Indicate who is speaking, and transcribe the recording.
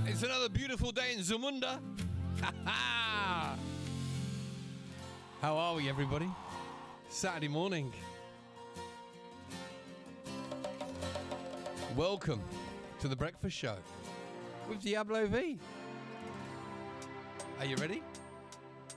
Speaker 1: It's another beautiful day in Zamunda. How are we, everybody? Saturday morning. Welcome to the Breakfast Show with Diablo V. Are you ready?